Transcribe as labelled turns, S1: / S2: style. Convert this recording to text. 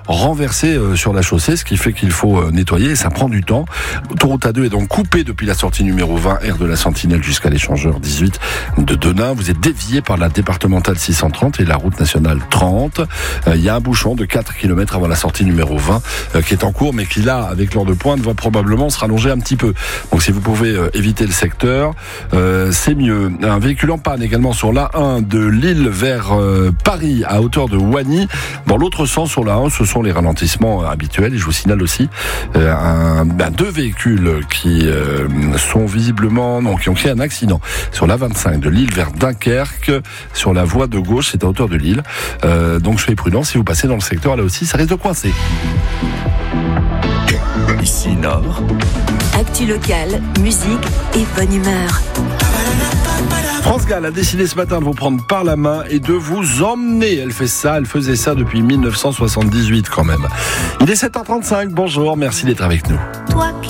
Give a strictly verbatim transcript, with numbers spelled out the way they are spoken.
S1: renversé euh, sur la chaussée, ce qui fait qu'il faut euh, nettoyer et ça prend du temps. L'autoroute A deux est donc coupée depuis la sortie numéro vingt, aire de la Sentinelle jusqu'à l'échangeur dix-huit de Denain. Vous êtes dévié par la départementale six cent trente et la route nationale trente. Euh, il y a un bouchon de quatre kilomètres avant la sortie numéro vingt euh, qui est en cours, mais qui là, avec l'heure de pointe, va probablement se rallonger un petit peu. Donc si vous pouvez euh, éviter le secteur, euh, c'est mieux. Un véhicule en panne également sur l'A un de Lille vers euh, Paris à hauteur de Wagny. Dans l'autre sens sur l'A un, ce sont les ralentissements euh, habituels. Et je vous signale aussi euh, un, ben, deux véhicules qui euh, sont visiblement, non, qui ont créé un accident sur l'A vingt-cinq de Lille vers Dunkerque, sur la voie de gauche, c'est à hauteur de Lille. Euh, donc soyez prudents si vous passez dans le secteur, là aussi, ça risque de coincer.
S2: Ici Nord.
S3: Actu locale, musique et bonne humeur.
S1: France Gall a décidé ce matin de vous prendre par la main et de vous emmener. Elle fait ça, elle faisait ça depuis dix-neuf cent soixante-dix-huit quand même. Il est sept heures trente-cinq, bonjour, merci d'être avec nous.
S3: Toi